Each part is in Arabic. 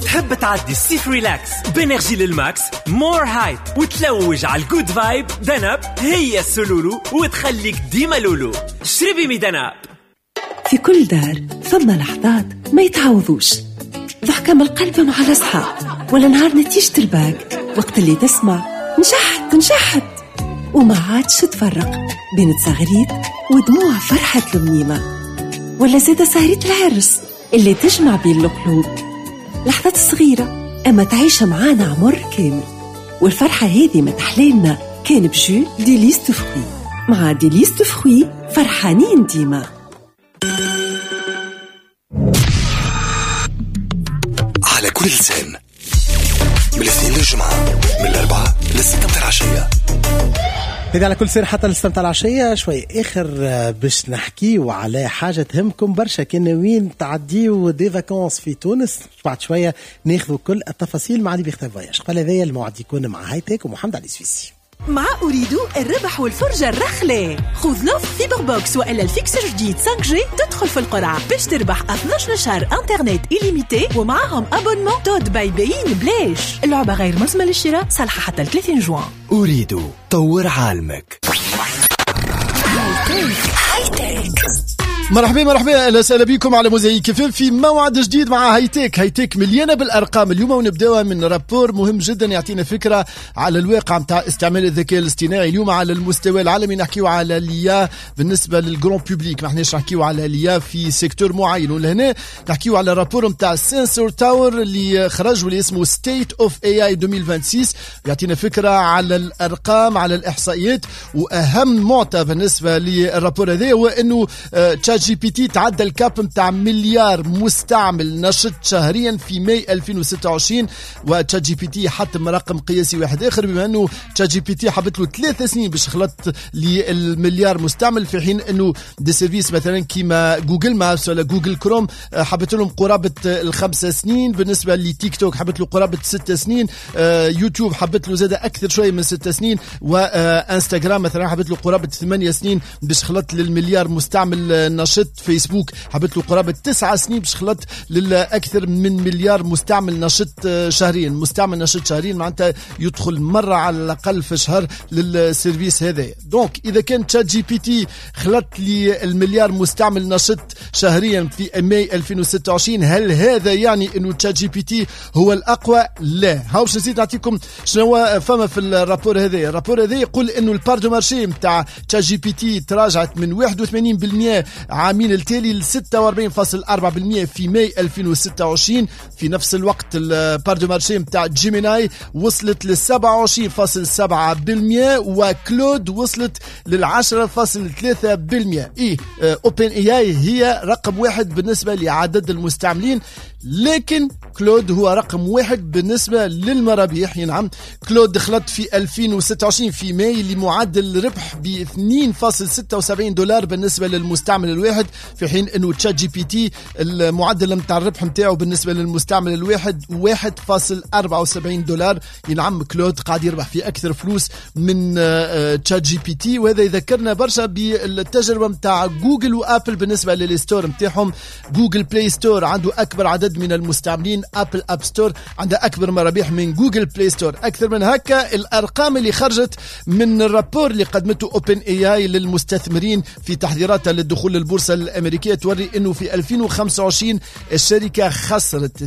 تحب تعدي الصيف ريلاكس بانرجي للماكس مور هايب وتلوج على الجود فايب؟ دناب هي السلولو وتخليك ديما لولو. شربي مي دناب. في كل دار ثم لحظات ما يتعوضوش، ضحكة من القلب مع الأصحاب، ولا نهار نتيجة الباك وقت اللي تسمع نشحت وما عادش تفرق بين تصغريت ودموع فرحة المنيمة، ولا زيادة سهرية العرس اللي تجمع بين القلوب. لحظات صغيرة أما تعيش معانا عمر كامل، والفرحة هذه من أحلامنا كان بجو ديليس دو فروي. مع ديليس دو فروي فرحانين ديما. على كل لسان من الاثنين للجمعة، من الأربعة للستة متاع العشية. هذا على كل سير حتى للستة العشية شوي آخر باش نحكيو على حاجة تهمكم برشا. كنا وين تعديو دي فاكونس في تونس، بعد شوية ناخذوا كل التفاصيل مع دي بيختار فواياج. قبل هذايا الموعد يكون مع هايتك ومحمد علي سويسي. مع أريد الربح والفرجة الرخلة. خذ لوف فيبر بوكس وإلا الفيكس جديد 5G تدخل في القرعة باش تربح 12 شهر انترنت إليميتي ومعهم أبونمون تود بايبين بلاش. اللعبة غير مرسمة للشراء، صالحة حتى 30 جوان. أريد طور عالمك. هايتك. مرحبا اهلا وسهلا بكم على موزايك في موعد جديد مع هايتك مليانه بالارقام اليوم، ونبداو من رابور مهم جدا يعطينا فكره على الواقع نتاع استعمال الذكاء الاصطناعي اليوم على المستوى العالمي. نحكيو على ليا بالنسبه للجرون بوبليك، ما احناش نحكيو على ليا في سيكتور معين، ولهنا نحكيو على رابور نتاع سنسور تاور اللي خرج واللي اسمه ستيت اوف اي اي 2026. يعطينا فكره على الارقام على الاحصائيات، واهم معطى بالنسبه للرابور هذا هو انه جي بي تي تعدى الكاب متاع مليار مستعمل نشط شهريا في ماي 2026، وتشات جي بي تي حتم رقم قياسي واحد اخر، بما انه تشات جي بي تي حبت له 3 سنين باش خلط للمليار مستعمل، في حين انه دي سيرفيس مثلا كيما جوجل مابس ولا جوجل كروم حبت لهم قرابه ال5 سنين، بالنسبه لتيك توك حبت له قرابه 6 سنين، يوتيوب حبت له زاد اكثر شويه من 6 سنين، وانستغرام مثلا حبت له قرابه 8 سنين باش خلط للمليار مستعمل نشط، فيسبوك حبت له قرابة 9 سنين باش خلط للأكثر من مليار مستعمل نشط شهريا. مستعمل نشط شهريا معناتها يدخل مرة على الأقل في شهر للسيرفيس هذا. دونك إذا كان تشات جي بي تي خلط لي المليار مستعمل نشط شهريا في ماي 2026، هل هذا يعني إنه تشات جي بي تي هو الأقوى؟ لا. هاو باش نزيد نعطيكم شنو فما في الرابور هذا. الرابور هذا يقول إنه البار دو مارشي متاع تشات جي بي تي تراجعت من 81% عامين التالي ل 46.4% في ماي 2026. في نفس الوقت البار دو مارشي متاع جيميناي وصلت ل 27.7%، وكلود وصلت لل 10.3%. اوبن اي اي هي رقم واحد بالنسبة لعدد المستعملين، لكن كلود هو رقم واحد بالنسبة للمرابح. نعم، كلود دخلت في 2026 في ماي لمعدل ربح ب $2.76 بالنسبة للمستعمل الواحد، في حين انه تشات جي بي تي المعدل متاع الربح متاعه بالنسبة للمستعمل الواحد $1.74. نعم، كلود قاعد يربح في اكثر فلوس من تشات جي بي تي، وهذا يذكرنا برشا بالتجربة متاع جوجل وابل بالنسبة للستور متاعهم. جوجل بلاي ستور عنده اكبر عدد من المستعملين، ابل اب ستور عندها اكبر مرابح من جوجل بلاي ستور. اكثر من هكا الارقام اللي خرجت من الرابور اللي قدمته اوبن اي اي للمستثمرين في تحضيراتها للدخول للبورصة الامريكية توري انه في 2025 الشركة خسرت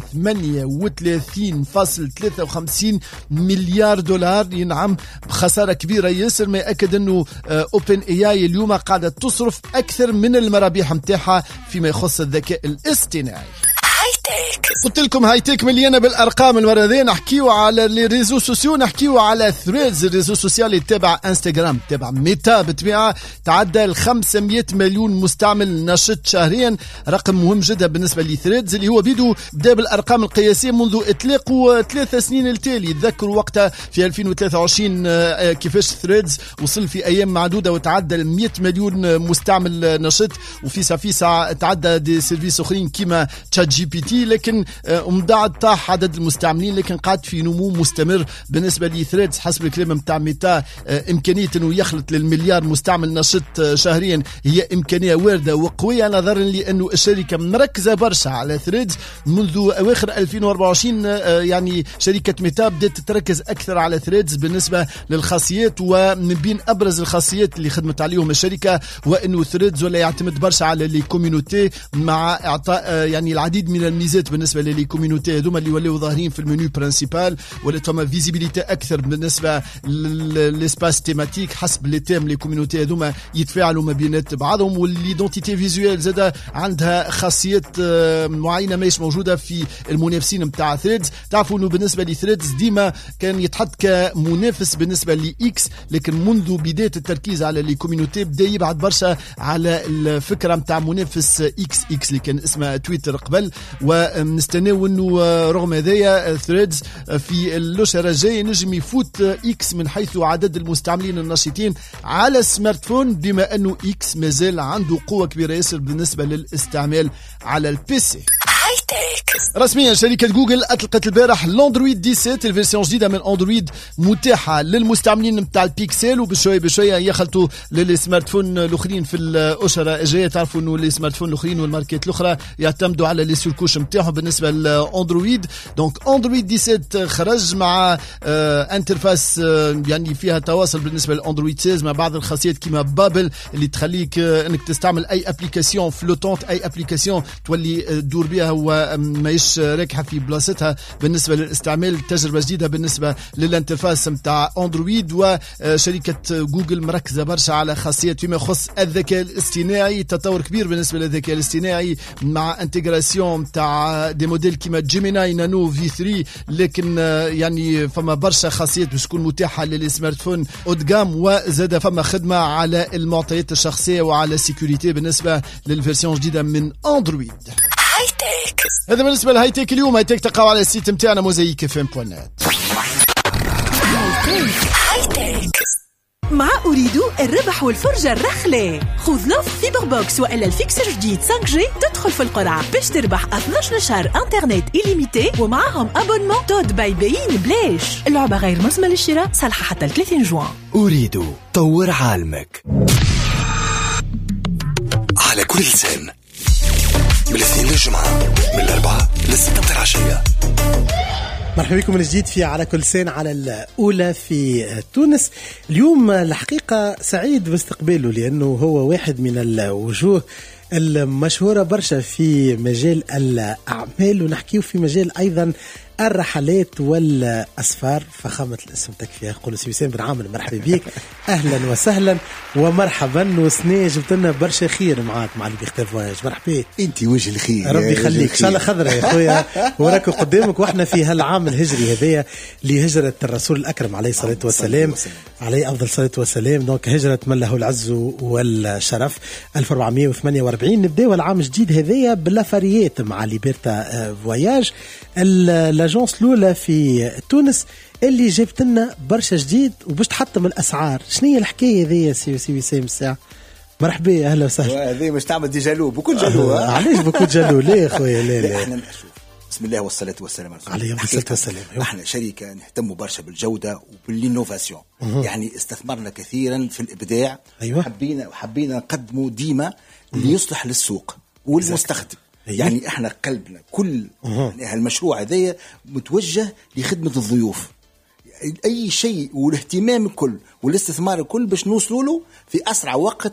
38.53 مليار دولار. ينعم، خسارة كبيرة ياسر، ما يأكد انه اوبن اي اي اليوم قاعدة تصرف اكثر من المرابح متاعها فيما يخص الذكاء الاصطناعي. قلت لكم هايتك مليانه بالارقام. المره ذي نحكيو على لي ريزو سوسيو، نحكيو على ثريدز، الريزو سوسيالي تبع انستغرام تبع ميتا بالطبيعه، تعدى 500 مليون مستعمل نشط شهريا، رقم مهم جدا بالنسبه لثريدز اللي هو بدا بالارقام القياسيه منذ اطلاقه 3 سنين التالي. تذكروا وقتها في 2023 كيفاش ثريدز وصل في ايام معدوده وتعدى 100 مليون مستعمل نشط، وفي ساعه تعدى دي سيرفيس اخرين كيما تشات جي بي تي. لكن ومن بعد طاح عدد المستعملين، لكن قاعد في نمو مستمر بالنسبه لثريدز حسب الكلام نتاع ميتا. امكانيه انه يخلط للمليار مستعمل نشط شهريا هي امكانيه وارده وقويه، نظرا لانه الشركه مركزه برشا على ثريدز منذ اواخر 2024. يعني شركه ميتا بدات تركز اكثر على ثريدز بالنسبه للخاصيات، ومن بين ابرز الخاصيات اللي خدمت عليهم الشركه وانه ثريدز ولا يعتمد برشا على لي كوميونيتي، مع اعطاء يعني العديد من الميزات بالنسبه لي كوميونيتي هذوما اللي ولاو ظاهرين في المنيو برينسيبال، ولا ثم فيزيبيليتي اكثر بالنسبه للاسباس تيماتيك حسب لي تيم. لي كوميونيتي هذوما يتفاعلوا ما بينات بعضهم، والايدونتيتي فيزوال زاده عندها خاصيات معينه ماهيش موجوده في المنافسين نتاع ثريدز. تعرفوا انه بالنسبه لثريدز ديما كان يتحط كمنافس بالنسبه لاكس، لكن منذ بدايه التركيز على لي كوميونيتي بدا يبعد برشا على الفكره نتاع منافس اكس اللي كان اسمه تويتر قبل. ونستناو انه رغم هذايا ثريدز في الاشهر الجايه نجم يفوت اكس من حيث عدد المستعملين النشطين على السمارت فون، بما انه اكس مازال عنده قوه كبيره ياسر بالنسبه للاستعمال على البيسي. رسميا شركة جوجل أطلقت البارح الأندرويد 17 الفيرسيون جديدة من أندرويد متاحة للمستعملين نتاع البيكسل، وبشوية بشوية يخلطوا للسمارت فون الأخرين في الأشهر الجاية. تعرفوا إنه السمارت فون الأخرين والماركات الأخرى يعتمدوا على لي سيركوش نتاعهم بالنسبة للأندرويد. دونك أندرويد 17 خرج مع انترفاس يعني فيها تواصل بالنسبة للأندرويد 16 مع بعض الخاصيات كيما بابل اللي تخليك إنك تستعمل أي أبليكاسيون فلوتونت، أي أبليكاسيون تولي تدور بها وماهيش راكحه في بلاصتها بالنسبه للاستعمال. تجربه جديده بالنسبه للانترفاس نتاع اندرويد، وشركه جوجل مركزه برشا على خاصيات فيما يخص الذكاء الاصطناعي. تطور كبير بالنسبه للذكاء الاصطناعي مع انتجراسيون نتاع دي موديل كيما جيميناي نانو في 3، لكن يعني فما برشا خاصيات باش تكون متاحه للسمارت فون اودغام، وزاد فما خدمه على المعطيات الشخصيه وعلى السيكوريتي بالنسبه للفيرسيون جديده من اندرويد. هذا بالنسبة لهاي تيك اليوم. هاي تيك تلقاو على السيت متاعنا mosaicfm.net. مع أريد الربح والفرجة الرخلة. خذ لوف فيبر بوكس وإلا الفيكسر جديد 5G تدخل في القرعة باش تربح 12 شهر انترنت إليميتي ومعهم أبونمون تود باي بيين بلاش. اللعبة غير مسمى للشراء، صالحة حتى 30 جوان. أريد طور عالمك على كل لسان من الاثنين للجمعة من 4 ل6 العشية. مرحبا بكم من جديد في على كل سنة على الأولى في تونس. اليوم الحقيقة سعيد باستقباله لأنه هو واحد من الوجوه المشهورة برشا في مجال الأعمال، ونحكيه في مجال أيضا الرحلات والأسفار. فخامة الاسم تكفي. يقول سي وسام بن عامر مرحبا بك. أهلا وسهلا ومرحبا. وسنة جبت لنا برشا خير معاك مع اللي بيختار فواياج. مرحبا. انت وجه الخير، ربي يخليك. ان شاء الله خضرة يا خويا وراك قدامك. واحنا في هالعام الهجري هذايا لهجرة الرسول الأكرم عليه الصلاة والسلام، عليه أفضل الصلاة والسلام. دونك هجرة من له العز والشرف 1448. نبداو العام الجديد هذايا باللافاريات مع ليبرتا فواياج، لاجونس الأولى في تونس اللي جابت لنا برشا جديد وباش تحطم الأسعار. شنو هي الحكاية ذي يا سي وسام الساعة؟ مرحبا. أهلا وسهلا. هذه مش تعمل دي جالو بكل جالو. علاش بكل جالو؟ ليه يا خويا؟ لا احنا نشوف بسم الله والصلاة والسلام عليه الصلاة والسلام. احنا شركة نهتم برشا بالجودة وبالإنوفاسيون، يعني استثمرنا كثيرا في الإبداع. أيوة. حبينا نقدمه ديما اللي يصلح للسوق والمستخدم. أيوة. يعني احنا قلبنا كل يعني هالمشروع هذايا متوجه لخدمة الضيوف. اي شيء والاهتمام الكل والاستثمار الكل باش نوصلوا له في اسرع وقت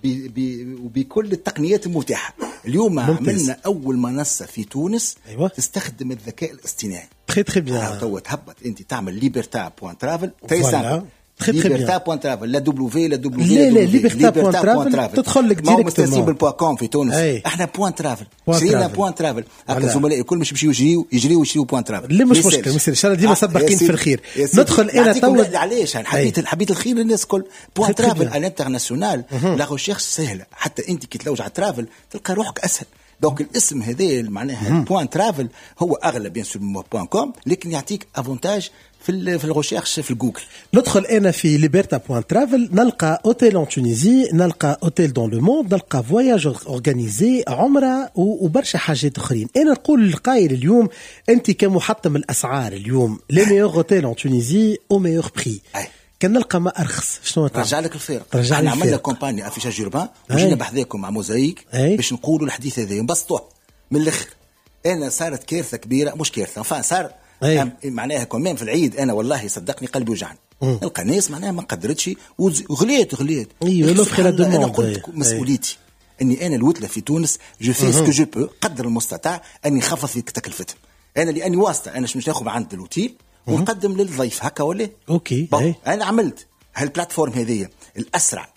بكل التقنيات المتاحة. اليوم عملنا اول منصة في تونس. أيوة. تستخدم الذكاء الاصطناعي. très bien. تو تهبط انت تعمل liberta.travel voilà. liberta.travel لا دبليو لا liberta.travel تدخل لك ديريكتومون بالبوكوم في تونس. احنا بوان ترافل شرينا بوان ترافل. هكا زملائي الكل مش بيمشيو يجريوا يشريوا بوان ترافل. اللي مش مشكل ان شاء الله ديما سباقين في الخير. ندخل انا تو علاش حبيت الخير للناس الكل. بوان ترافل الانترناسيونال لا ريشيرش سهله، حتى انت كي تلوج على ترافل تلقى روحك اسهل. دونك الاسم هذا معناها بوان ترافل هو اغلى بيان سور من بوان كوم، لكن يعطيك افونتاج في الريشيرش في جوجل. ندخل انا في ليبرتا بوان ترافل، نلقى اوتيل اون تونيزي، نلقى اوتيل دون لو موند، نلقى فواياج اورغانيزي، عمره وبرشا حاجات اخرين. انا نقول للقائل اليوم انت كمحطم الاسعار اليوم لي ميور اوتيل اون تونيزي او ميور بري، كان نلقى ما ارخص شنو تعمل؟ رجع لك الفارق. احنا عملنا كومباني افيشاج اوربان وجينا بحذاكم مع موزايك باش نقولوا الحديث هذا نبسطوه من الاخر. انا صارت كارثه كبيره، مش كارثه صار معناها كمان في العيد. انا والله صدقني قلبي وجعني، نلقى ناس معناها ما قدرتش وغليت انا قلت مسؤوليتي اني انا الوتله في تونس جو في سكو جو بو قدر المستطاع اني خفض في تكلفتهم. انا لاني واسطه، انا مش ناخذ عند الاوتيل ونقدم للضيف هكا ولا اوكي. انا عملت هالبلاتفورم هذه الاسرع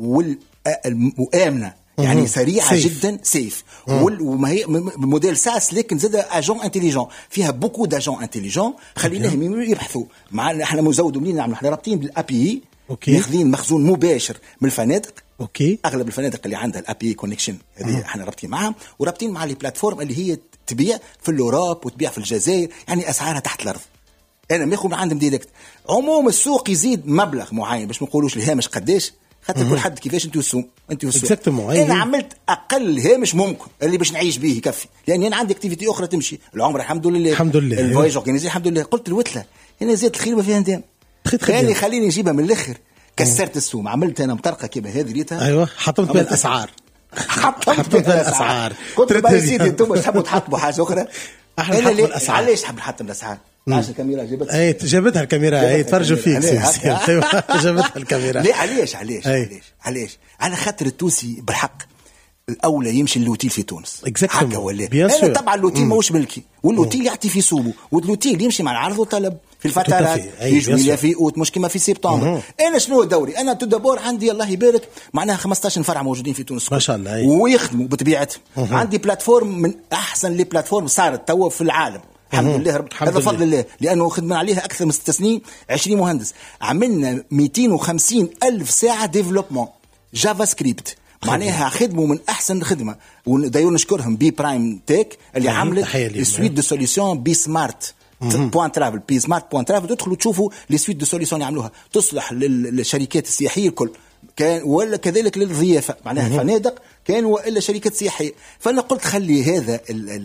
والامنه، يعني سريعه جدا، سيف وما هي موديل ساس، لكن زاد اجون انتيليجون فيها بوكو داجون انتيليجون خليناهم يبحثوا معنا. احنا مزودين نعمل، احنا رابطين بالابي ماخذين مخزون مباشر من الفنادق. اغلب الفنادق اللي عندها الابي كونيكشن هذه احنا رابطين معها، ورابطين مع لي بلاتفورم اللي هي تبيع في الاوروب وتبيع في الجزائر، يعني اسعارها تحت الارض. انا ماخذ من عندهم ديريكت. عموم السوق يزيد مبلغ معين باش ما نقولوش الهامش قداش، خاطر كل حد كيفاش انت والسوق انا عملت اقل هامش ممكن اللي باش نعيش به يكفي، لاني انا عندي اكتيفيتي اخرى تمشي، العمره الحمد لله الفواياج اورغانيزي الحمد لله. قلت الوتله هنا زاد الخير ما فيها ندم، خليني نجيبها من الاخر. كسرت السوم، عملت انا مطرقه كيما هذه ريتها، ايوه حطمت بها الاسعار حطمت بها الاسعار. كنت بقى سيدي انتم تحبوا تحطوا حاجه اخرى، انا علاش نحب نحطم الاسعار؟ علاش الكاميرا جابتها الكاميرا تفرجوا فيك جابتها الكاميرا. ليه علاش على خاطر التونسي بالحق الاولى يمشي اللوتيل في تونس هكا ولا انا طبعا اللوتيل ماهوش ملكي، واللوتيل يعطي في سوبه، واللوتيل يمشي مع العرض والطلب في الفترات في جويلية في اوت مش كما في سبتمبر. انا شنو دوري؟ انا تدبر عندي الله يبارك معناها 15 فرع موجودين في تونس ما شاء الله، ويخدموا بطبيعتهم. عندي بلاتفورم من احسن لي بلاتفورم صارت توا في العالم الحمد لله هذا فضل الله، لانه خدمنا عليها اكثر من 6 سنين 20 مهندس. عملنا 250 ألف ساعه ديفلوبمون جافا سكريبت، معناها خدموا من احسن خدمه. ودايما نشكرهم بي برايم تيك اللي عملت السويت دو سوليوشن بي سمارت بوان ترافل، بي سمارت بوان ترافل. تدخلوا تشوفوا لي سويت دو سوليوشن يعملوها، تصلح للشركات السياحيه الكل كان، ولا كذلك للضيافه معناها فنادق كان والا شركات سياحيه. فانا قلت خلي هذا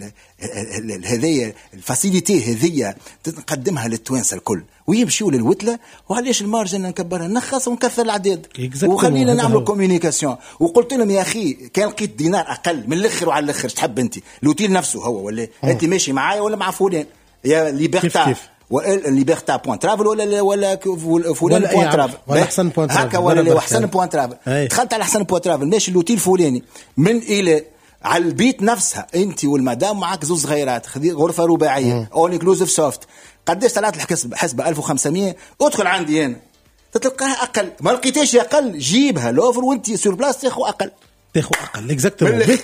هذيا الفاسيليتي هذيا تقدمها للتوانسه الكل ويمشيوا للوتله. وعلاش المارجن نكبرها نخص ونكثر العداد وخلينا نعملوا كوميونيكاسيون. وقلت لهم يا اخي كان لقيت دينار اقل من الاخر وعلى الاخر تحب انت الاوتيل نفسه هو ولا انت ماشي معايا ولا مع فلان يا ليبرتا ليبرتا بوان ترافل ولا فلان بوان ترافل ولا احسن بوان ترافل هكا ولا احسن بوان ترافل. دخلت على احسن بوان ترافل ماشي الاوتيل فلاني من الى على البيت نفسها انت والمدام معك زوج صغيرات غرفه رباعيه اول انكلوزيف سوفت. قداش طلعت الحسبه 1500 ادخل عندي انا تلقاها اقل، ما لقيتيش اقل جيبها لوفر وانت سور بلاص تاخذ اقل اكزاكتومون.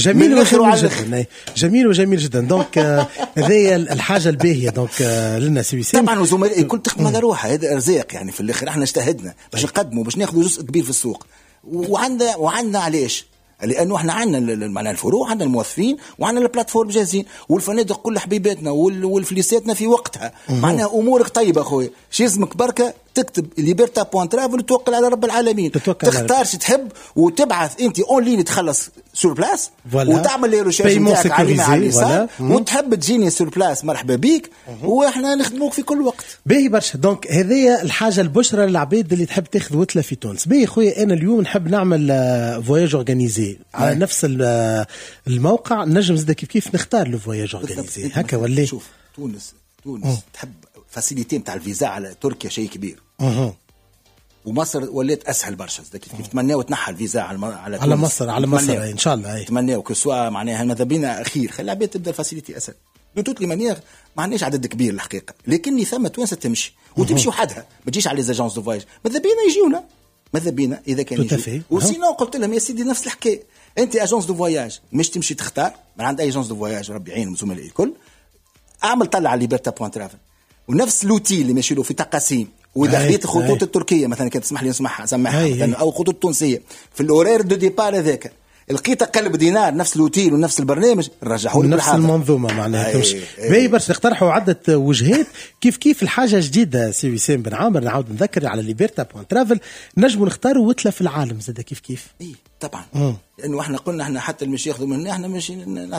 جميل وجميل جدا. دونك هذه الحاجه الباهيه دونك لنا سويسين طبعا وزملاء كل تخدم على روحها، هذا ارزاق يعني في الاخر. احنا اجتهدنا باش نقدموا باش ناخذوا جزء كبير في السوق وعندنا علاش؟ لانه احنا عندنا معناها الفروع، عندنا الموظفين، وعندنا البلاتفورم جاهزين، والفنادق كل حبيباتنا والفليساتنا في وقتها. معناها امورك طيبه اخويا، شيزمك بركه تكتب ليبرتا بوان ترافل وتوكل على رب العالمين. تختارش تحب وتبعث انت اون لين تخلص سور بلاس وتعمل لي ريشيرش نتاعك على اليسار وتحب تجيني سور بلاس مرحبا بيك واحنا نخدموك في كل وقت. باهي برشا. دونك هذه الحاجه البشرى للعباد اللي تحب تاخذ وتله في تونس. باهي خويا انا اليوم نحب نعمل فواياج اورغانيزي على نفس الموقع، نجم زاد كيف نختار لو فواياج اورغانيزي هكا ولا؟ شوف تونس تحب فاسيليتي نتاع الفيزا على تركيا شيء كبير. ومصر ولات اسهل برشا كيف تمناو تنحى الفيزا على مصر ان شاء الله. تمناو كسوا معناها ماذا بينا اخير خلي العباد تبدا الفاسيليتي اسهل. دو توت لي مانيير ما عندناش عدد كبير الحقيقه، لكني ثم توانسه تمشي وتمشي وحدها، ما تجيش على ليزاجونس دو فواياج. ماذا بينا يجيونا، ماذا بينا اذا كان يجي. وسينو قلت لهم يا سيدي نفس الحكايه، انت اجونس دو فواياج مش تمشي تختار من عند اي اجونس دو فواياج ربي يعين زملائي الكل، اعمل طلع على ليبرتا بوان ترافل ونفس لوتيل اللي ماشي له في تقاسيم. واذا خديت الخطوط التركيه مثلا كانت تسمح لي نسمعها مثلا او خطوط تونسيه في الاورير دو ديبار هذاك لقيت قلب دينار نفس الوتيل ونفس البرنامج رجعوا لي نفس المنظومه معناها تمشي باهي برشا. اقترحوا عده وجهات كيف الحاجه جديده. سي وسام بن عامر نعاود نذكر على ليبرتا.ترافل نجموا نختاروا وتله في العالم زاد كيف اي طبعا لانه احنا قلنا احنا حتى المش ياخذوا منا احنا ماشي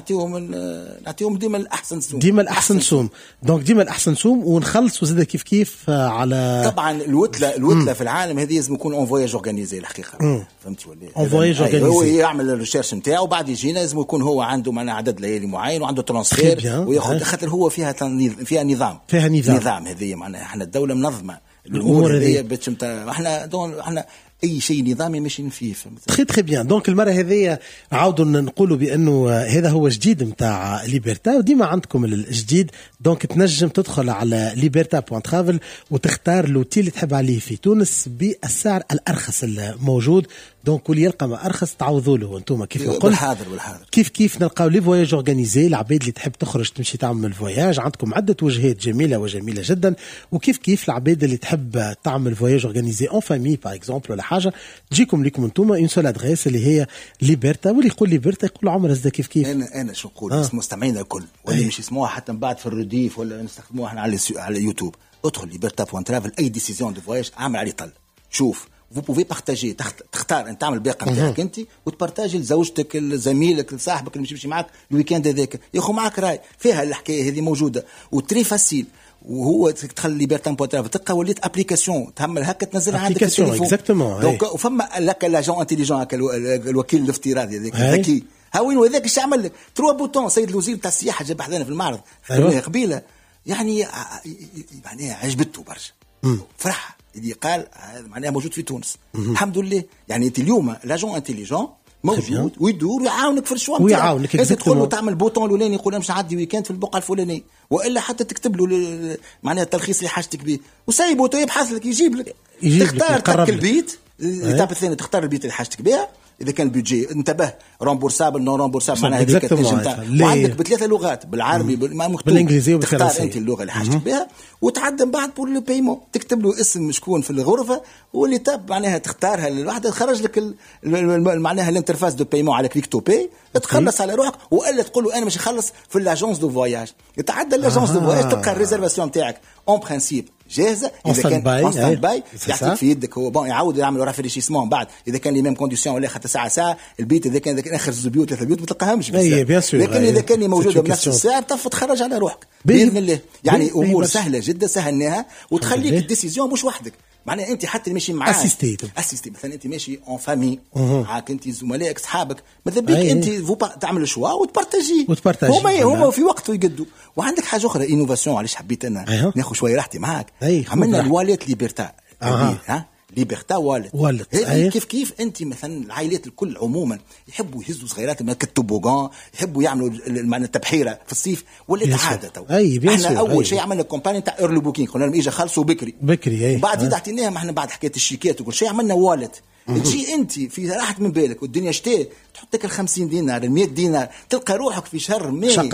نعطيهم ديما الاحسن سوم دونك ديما الاحسن سوم ونخلصوا زاد كيف على طبعا الوتله في العالم هذه لازم يكون اون فواياج اورغانيزي الحقيقه فهمتي ولا اون فواياج اورغانيزي هو يعمل الريشيرش نتاعو وبعد يجينا لازم يكون هو عنده معنا عدد ليالي معين وعنده ترانسفير وياخذ خاطر هو فيها نظام هذه معناها احنا الدوله منظمه الامور هذه باش احنا اي شيء نظامي ماشيين فيه. تري بيان. دونك المره هذه نعاودوا نقولوا بانه هذا هو جديد نتاع ليبرتا وديما عندكم الجديد. دونك تنجم تدخل على ليبرتا.ترافل وتختار لوتيل اللي تحب عليه في تونس بالسعر الارخص الموجود. دونك واللي يلقى ما ارخص تعوضوا له انتم كيف نقول بالحاضر كيف نلقاو لي فواياج اورغانيزي العباد اللي تحب تخرج تمشي تعمل الفواياج. عندكم عده وجهات جميله جدا. وكيف العباد اللي تحب تعمل فواياج اورغانيزي اون فامي باغ اكزومبل ولا حاجه تجيكم لكم انتم اون سول ادريس اللي هي ليبرتا. واللي يقول ليبرتا يقول عمر زاد كيف انا شو نقول مستمعينا الكل واللي مش يسموها حتى من بعد في الرديف ولا نستخدموها احنا على يوتيوب. ادخل ليبرتا.ترافل اي ديسيزيون دو فواياج اعمل عليه طل شوف vous pouvez partager تختار انت تعمل باقه نتاعك انت وتبارتاجي لزوجتك لزميلك لصاحبك اللي مشي معك الويكاند هذاك ياخذ معك راي فيها الحكايه هذه موجوده وتري فاسيل. وهو تدخل ليبرتا.ترافل تلقى وليت ابليكاسيون تحمل هكا تنزلها عندك في التليفون. دونك وفما لك لاجون انتيليجون الوكيل الافتراضي هذاك ذكي ها وين هذاك ايش يعمل لك 3 بوتون. سيد الوزير تاع السياحه جاب حدانا في المعرض قبيله يعني عجبته برشا فرح اللي قال هذا معناها موجود في تونس. الحمد لله يعني انت اليوم لاجون انتيليجون موجود ويدور ويعاونك في الشوام ويعاونك انت تقول له تعمل بوطون الاولاني يقول امشي عدي ويكاند في البقعه الفلانيه والا حتى تكتب له معناها التلخيص اللي حاجتك به وسايبه يبحث لك يجيب لك تختار تك البيت التاب الثاني تختار البيت اللي حاجتك بها. اذا كان البيدجي انتبه رومبورسابل نو رومبورسابل معناها هذيك تنجم وعندك بثلاثه لغات بالعربي بالانجليزي تختار انت اللغه اللي حاجتك بها وتعدى من بعد بور لو بايمون تكتب له اسم شكون في الغرفه واللي تاب معناها تختارها الواحده تخرج لك معناها الانترفاس دو بايمون على كليك تو باي تخلص على روحك والا تقول له انا مش نخلص في الاجونس دو فواياج يتعدى الاجونس دو فواياج تلقى الريزرفاسيون تاعك اون برانسيب جاهزه. اذا كان ستاند باي يعطيك في يدك هو يعاود يعمل رافريشيسمون بعد اذا كان لي ميم كونديسيون ولا خاطر ساعه البيت اذا كان اخر بيوت 3 بيوت ما تلقاهمش لكن اذا كان موجوده بنفس السعر تخرج على روحك باذن الله. يعني امور سهله جدا سهلناها وتخليك الديسيزيون مش وحدك معناها انت حتى ماشي معاك اسيستي مثلا انت ماشي اون فامي معاك انت زملائك اصحابك ماذا بيك انت تعمل الشوا وتبارتاجي هما في وقته يقدوا. وعندك حاجه اخرى انوفاسيون علاش حبيت انا ناخذ شويه راحتي معاك عملنا الواليت ليبرتا ليبرتا والت هذه كيف انت مثلا العائلات الكل عموما يحبوا يهزوا صغيرات ما كالتوبوغان يحبوا يعملوا معنى التبحيره في الصيف ولا عاده تو احنا اول شيء عملنا كومباني تاع ايرلي بوكينغ قلنا لهم اجا خلصوا بكري بعد عطيناهم احنا بعد حكايه الشيكات وكل شيء عملنا والت تجي انت في راحه من بالك والدنيا شتاء تحط لك 50 دينار 100 دينار تلقى روحك في شهر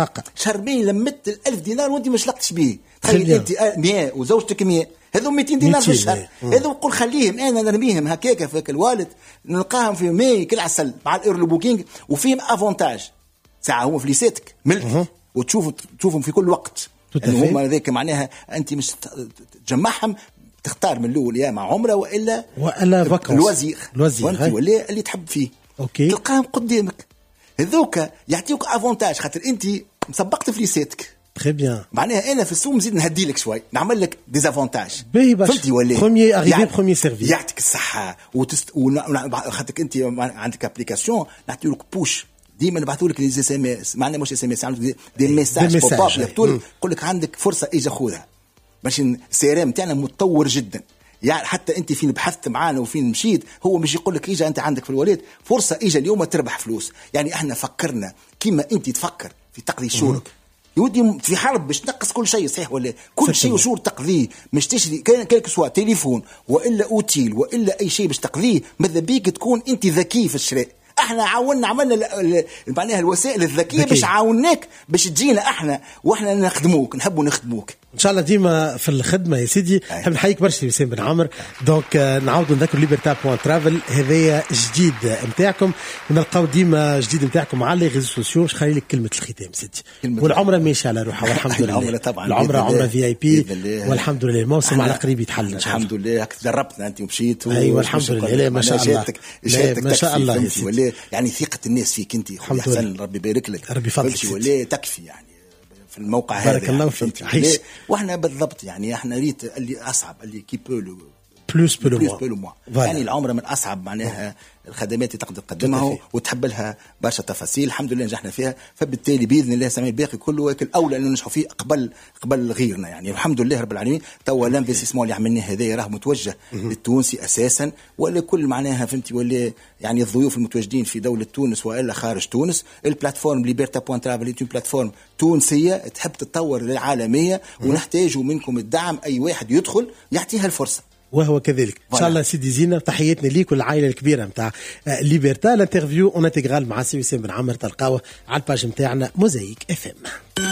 ماي لمت 1000 دينار وانت ما شلقتش به. تخيل انت 100 وزوجتك 100 هذو 200 دينار في الشهر هذو نقول خليهم انا نرميهم هكاك في الوالد نلقاهم في ماي كل عسل مع الايرلي بوكينغ وفيهم افونتاج ساعه هو فليساتك ملك وتشوفهم في كل وقت يعني هما هذاك معناها انت مش تجمعهم تختار من الاول يا مع عمره والا الوزير وانت ولا اللي تحب فيه تلقاهم قدامك هذوك يعطيوك افونتاج خاطر انت مسبقت فليساتك تري بيان معناها انا في السوق نزيد نهدي لك شوي نعمل لك ديزافونتاج فهمتي ولا بروميير اريفي بروميير سيرفيس يعطيك الصحه خاطر انت عندك ابليكاسيون نعطي لك بوش ديما نبعثوا لك لي اس ام اس معناها مش اس ام اس عندك دي ميساج بوب اب يقول لك عندك فرصه اجا خذها باش السي ار ام تاعنا متطور جدا يعني حتى انت فين بحثت معانا وفين مشيت هو مش يقول لك اجا انت عندك في الوليد فرصه اجا اليوم تربح فلوس. يعني احنا فكرنا كيما انت تفكر في تقضي شهورك يودي في حرب باش تنقص كل شيء صحيح ولا كل شيء وشور تقضيه مش تشري كلك سواء تليفون والا اوتيل والا اي شيء باش تقضيه ماذا بيك تكون انت ذكي في الشراء. احنا عملنا معناها الوسائل الذكيه باش عاوناك باش تجينا احنا واحنا نخدموك نحبوا نخدموك ان شاء الله ديما في الخدمه يا سيدي. نحب نحييك برشا وسام بن عمر. دونك نعاودوا نذكر ليبرتا بوان ترافل هذايا جديد نتاعكم، ونلقاو ديما جديد نتاعكم على لي ريزو سوسيو. واش خلي لك كلمه الختام سيدي؟ والعمره ماشيه على روحها والحمد لله. العمره طبعا العمره عمره في اي بي والحمد لله. الموسم على قريب يتحل ان شاء الله. الحمد لله. جربتنا انت ومشيت. ايوه الحمد لله. ما شاء الله ما شاء الله ولا يعني ثقه الناس فيك انت خويا حسن، ربي يبارك لك، ربي يفضلك ولا تكفي يعني في الموقع هذا. بارك الله فيك. عيش. واحنا بالضبط يعني احنا ريت اللي اصعب اللي كيبو بلوس بلو موا يعني العمره من اصعب معناها الخدمات اللي تقدر تقدمها وتحب لها برشا تفاصيل. الحمد لله نجحنا فيها، فبالتالي باذن الله سامي الباقي كله واكل اولى انه ننجحوا فيه قبل غيرنا يعني. الحمد لله رب العالمين. توا الانفستيسمون اللي عملناه هذا راه متوجه للتونسي اساسا، ولا كل معناها فهمتي، ولا يعني الضيوف المتواجدين في دوله تونس والا خارج تونس. البلاتفورم ليبرتا بوان ترافل هي بلاتفورم تونسيه تحب تتطور للعالميه، ونحتاجوا منكم الدعم. اي واحد يدخل يعطيها الفرصه، وهو كذلك. ان شاء الله سيدي زينة، تحياتنا ليك والعائله الكبيره نتاع ليبرتا. الانترفيو اون انتغرال مع سي وسام بن عمر تلقاوه على الباج نتاعنا موزايك اف ام.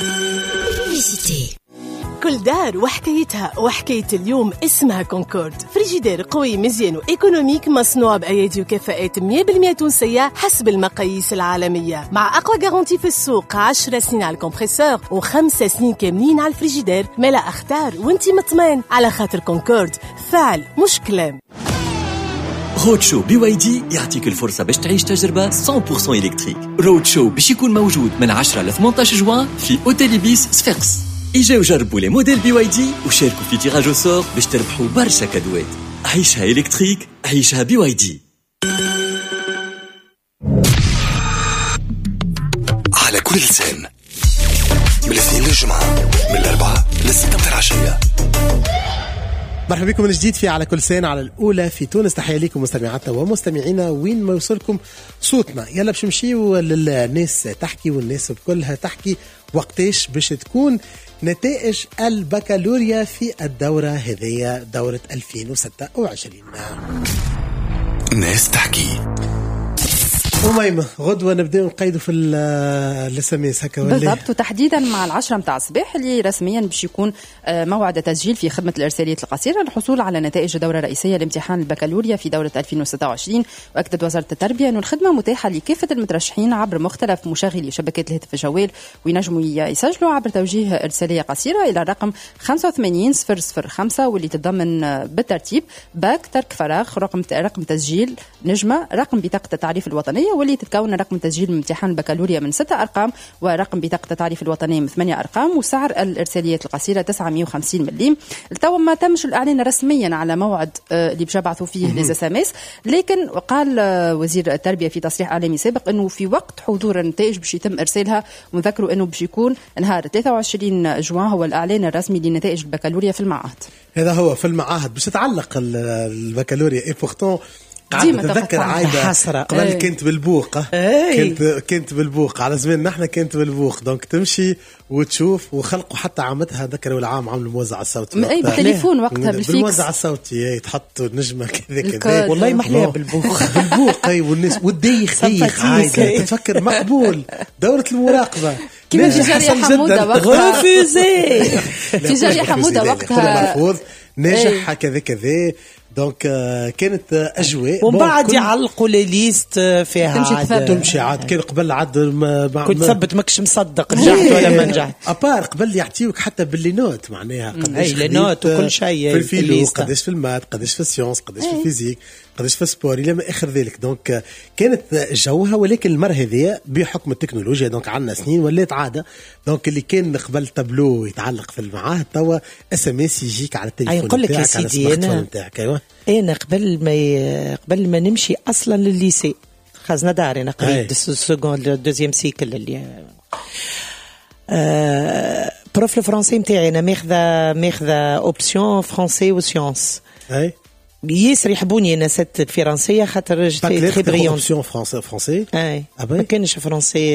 كل دار وحكايتها، وحكاية اليوم اسمها كونكورد. فريجيدير قوي مزيان وايكونوميك مصنوع بأيادي وكفاءات 100% تونسية حسب المقاييس العالمية، مع أقوى جارانتي في السوق. 10 سنين على الكمبريسور و5 سنين كاملين على الفريجيدير. ملا اختار وانتي مطمئن على خاطر كونكورد فعل مش كلام. رود شو بي واي دي يعطيك الفرصة باش تعيش تجربة 100% إلكتريك. رود شو باش يكون موجود من 10 ل 18 جوان في أوتيل إبيس سفيكس. اجاو جربوا لي موديل بي واي دي وشاركوا في تيراج او سور باش تربحوا برشا كادوات. عيشها إلكتريك، عيشها بي واي دي. على كل لسان من الاثنين للجمعة، من الأربعة للستة متاع العشية. مرحبا بكم من جديد في على كل سنة على الأولى في تونس. تحية لكم مستمعاتنا ومستمعينا وين ما يوصلكم صوتنا. يلا باش نمشيو للناس تحكي، والناس كلها تحكي وقتاش باش تكون نتائج البكالوريا في الدورة هذه، دورة 2026. ناس تحكي. وميمة غدوة نبدأ نقيدوا في السميس هكا بالضبط، وتحديدا مع 10 متاع الصباح اللي رسميا باش يكون موعد التسجيل في خدمة الإرساليات القصيرة للحصول على نتائج الدورة الرئيسية لامتحان البكالوريا في دورة 2026. وأكدت وزارة التربية أن الخدمة متاحة لكافة المترشحين عبر مختلف مشغلي شبكات الهاتف الجوال، وينجموا يسجلوا عبر توجيه إرسالية قصيرة إلى الرقم 85005 واللي تتضمن بالترتيب باك، ترك فراغ، رقم تسجيل، نجمة، رقم بطاقة التعريف الوطنية واللي تتكون رقم تسجيل امتحان البكالوريا من 6 أرقام، ورقم بطاقة التعريف الوطني من 8 أرقام، وسعر الإرساليات القصيرة 950 مليم. التو ما تمش الإعلان رسميا على موعد اللي باش يبعثوا فيه للسماس، لكن قال وزير التربية في تصريح إعلامي سابق أنه في وقت حضور النتائج باش يتم إرسالها. ونذكروا أنه باش يكون نهار 23 جوان هو الإعلان الرسمي لنتائج البكالوريا في المعاهد. هذا هو في المعاهد باش تتعلق البكالوريا. اي بورتون قاعد تذكر عايدة قبل كنت بالبوق، كنت بالبوق على زمان نحن كنت بالبوق. دونك تمشي وتشوف، وخلقوا حتى عامتها ذكروا العام عملوا الموزع الصوتي اي بالتليفون وقتها بالموزع الصوتي تحطوا نجمة كذا والله محليها بالبوق اي والناس والديخ عايدة تتفكر مقبول دورة المراقبة كيما في جارية حمودة وقتها في جارية حمودة وقتها مرفوض ناجح كذا. دونك كانت اجواء ومن بعد يعلقوا لي ليست فيها تمشي عاد. كان قبل عاد كنت ثبت ماكش مصدق نجحت ولا ما نجحت. ابار قبل يعطيوك حتى باللي نوت معناها قداش لي نوت وكل شيء في الفيلو، قداش في المات، قداش في السيونس، قداش في الفيزيك، قداش في السبور الى ما اخر ذلك. دونك كانت جوها. ولكن المره هذه بحكم التكنولوجيا دونك عندنا سنين ولات عاده. دونك اللي كان قبل تابلو يتعلق في المعاهد توا اس ام اس يجيك على التليفون نقول لك يا سيدي انا قبل ما نمشي اصلا للليسي خزنا داري انا قريت السكوند دوزيام سيكل اللي بروف الفرنسي نتاعي انا ماخذه اوبسيون فرنسي وسيونس. ياسر يحبوني انا ست الفرنسيه خاطر جيت تري بريون. اوبسيون فرنسي ما كانش فرنسي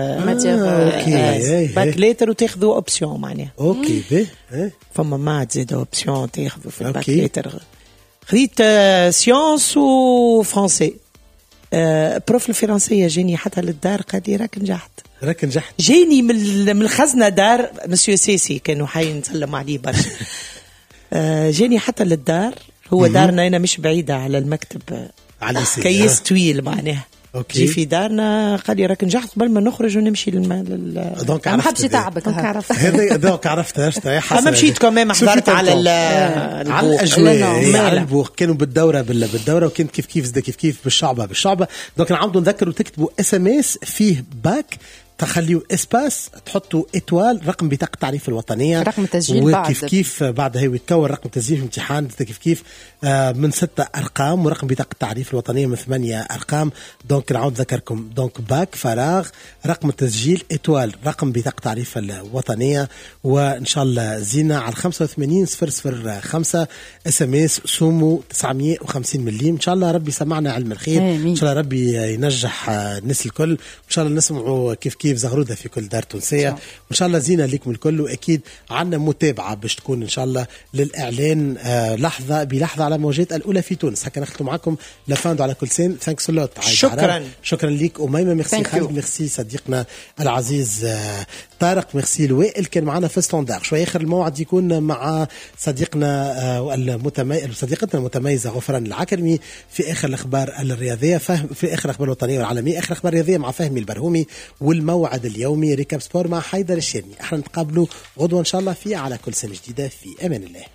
باك ليتر وتاخذوا اوبسيون معناها اوكي فما ما تزيد اوبسيون تاخذوا في الباك ليتر. خديت سيونس وفرنسي. بروف الفرنسية جاني حتى للدار قال لي راك نجحت. راك نجحت. جاني من الخزنة دار مسيو سيسي، كانوا حي نسلم عليه برشا. جاني حتى للدار، هو دارنا هنا مش بعيدة على المكتب، على كيس طويل معناها. جي في دارنا قال لي راك نجحت قبل ما نخرج ونمشي دونك ما حبش يتعبك. هذا دونك عرفتها شتا ما مشيت كمان حضرت على الاجواء على البوق. كانوا بالدوره وكانت كيف بالشعبه. دونك نعاودوا نذكروا تكتبوا SMS فيه باك، تخليوا اسباس، تحطوا اتوال رقم بطاقة التعريف الوطنية، رقم التسجيل كيف بعدها يتكون رقم تسجيل امتحان كيف من 6 أرقام، ورقم بطاقة التعريف الوطنية من 8 أرقام. دونك نعود ذكركم، دونك باك فراغ رقم التسجيل اتوال رقم بطاقة التعريف الوطنية. وإن شاء الله زينة على 85 005 SMS سومو 950 مليم. إن شاء الله ربي سمعنا علم الخير، إن شاء الله ربي ينجح الناس الكل، إن شاء الله نسمعوا كيف زغرودة في كل دار تونسية، وإن شاء الله زينة لكم الكل. وأكيد عنا متابعة باش تكون إن شاء الله للإعلان لحظة بلحظة على موجات الأولى في تونس. هكا نختم معكم لفاندو على كل سنة. ثانكس لوت. شكرا ليك أميمة، ميرسي خالد، ميرسي صديقنا العزيز طارق، ميرسي لوائل كان معنا في ستاندار. شوي آخر الموعد يكون مع صديقنا صديقتنا المتميزة غفران العكرمي في آخر الأخبار الرياضية، في آخر الأخبار الوطنية والعالمية، آخر الأخبار الرياضية مع فهمي البرهومي، والموعد اليومي ريكاب سبور مع حيدر الشيرني. احنا نتقابلوا غدوة ان شاء الله في على كل سنة جديدة في امان الله.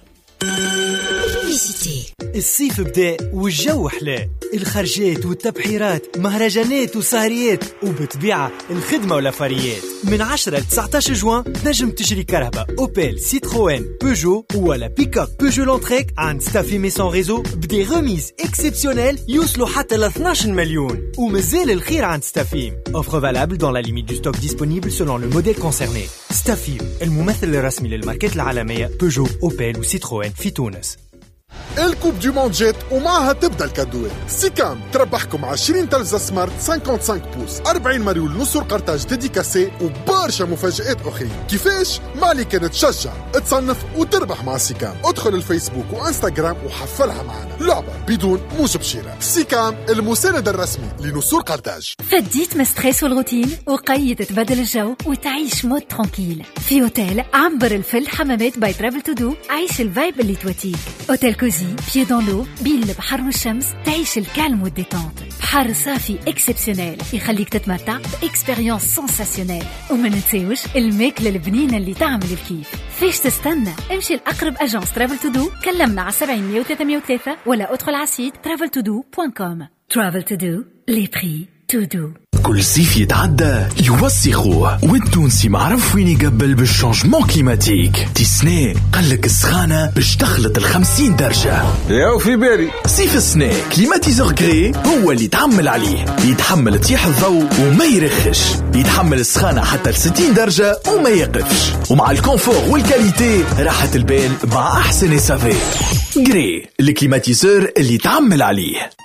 الصيف بدا والجو حلاه، الخرجات والتبحيرات، مهرجانات وسهريات، وبطبيعة الخدمة والافاريات. من 10 ل 19 جوان نجم تشري كرهبة اوبيل، سيتروين، بيجو ولا بيك اب. بيجو لونتريك عند ستافي ميسون ريزو بدي ريميز اكسبسيونيل يوصلوا حتى ل 12 مليون. ومازال الخير عند ستافيم. اوفر فالابل dans la limite du stock disponible selon le modèle concerné. ستافيم الممثل الرسمي للماركات العالمية بيجو، اوبيل وسيتروين في تونس. الكوب دي موند جات ومعها تبدا الكادوات. سيكام تربحكم 20 تلفزة سمارت 55 بوس، 40 مريول نصر قرطاج ديديكاسي، وبرشا مفاجآت اخرين. كيفاش؟ ما عليك ان تشجع، تصنف وتربح مع سيكام. ادخل الفيسبوك وانستغرام وحفلها معنا. لعبة بدون موجب شراء. سيكام المساند الرسمي لنصر قرطاج. فديت من ستريس والروتين وقيد تبدل الجو وتعيش مود ترانكيل في اوتيل عنبر الفل حمامات باي ترافل تو دو. عيش الفايب اللي تواتيك. اوتيل كوزي بيي دون لو بين البحر والشمس، تعيش الكالم والديتونت. بحر صافي اكسبسيونيل يخليك تتمتع باكسبيريونس سنساسيونيل. وما ننساوش الماكله البنينه اللي تعمل الكيف. فيش تستنى؟ امشي لاقرب اجانس ترافل تو دو، كلمنا على 70 103 103 ولا ادخل على سيت traveltodo.com. Travel to do les prix to do. كل صيف يتعدى يوسخوه، والتونسي معرف وين يقبل بالشانجمون كليماتيك. تسنى قلك السخانة باش تخلط 50 درجة. ياو في بالي صيف السنة كليماتيزور غري هو اللي يتحمل عليه، يتحمل طيح الضوء وما يرخش، يتحمل السخانة حتى 60 درجة وما يقفش، ومع الكونفور والكاليتي راحة البال مع أحسن سافي. غري الكليماتيزور اللي يتعمل عليه.